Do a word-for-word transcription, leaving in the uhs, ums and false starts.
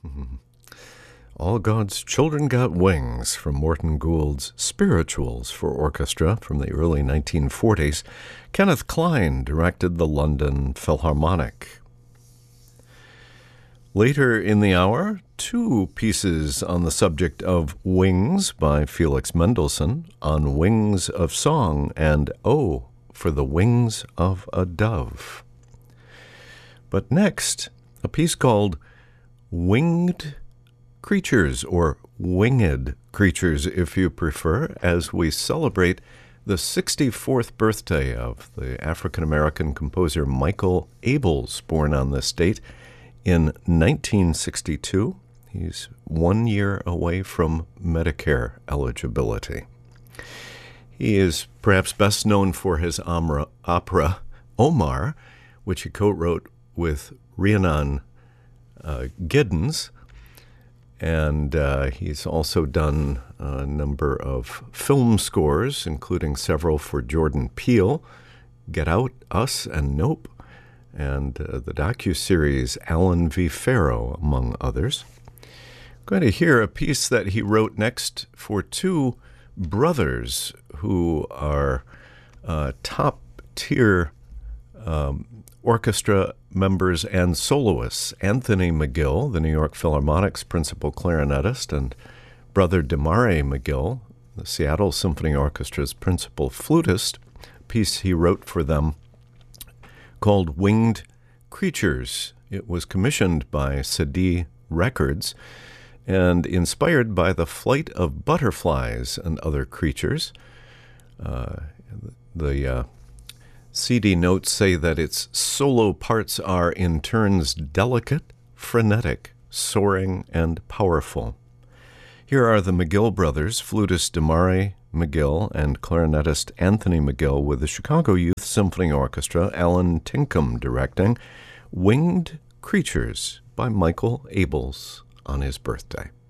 All God's Children Got Wings from Morton Gould's Spirituals for Orchestra from the early nineteen forties. Kenneth Klein directed the London Philharmonic. Later in the hour, two pieces on the subject of wings by Felix Mendelssohn, On Wings of Song and Oh, for the Wings of a Dove. But next, a piece called Winged Creatures, or Winged Creatures if you prefer, as we celebrate the sixty-fourth birthday of the African-American composer Michael Abels, born on this date in nineteen sixty-two. He's one year away from Medicare eligibility. He is perhaps best known for his opera, opera Omar, which he co-wrote with Rhiannon uh, Giddens. And uh, he's also done a number of film scores, including several for Jordan Peele, Get Out, Us, and Nope, and uh, the docuseries Alan v. Pharaoh, among others. I'm going to hear a piece that he wrote next for two brothers who are uh, top-tier um, orchestra members and soloists. Anthony McGill, the New York Philharmonic's principal clarinetist, and brother Damare McGill, the Seattle Symphony Orchestra's principal flutist, a piece he wrote for them called Winged Creatures. It was commissioned by Cedille Records and inspired by the flight of butterflies and other creatures. Uh, the uh, C D notes say that its solo parts are in turns delicate, frenetic, soaring, and powerful. Here are the McGill brothers, flutist Damare McGill and clarinetist Anthony McGill with the Chicago Youth Symphony Orchestra, Alan Tinkham directing, Winged Creatures by Michael Abels on his birthday.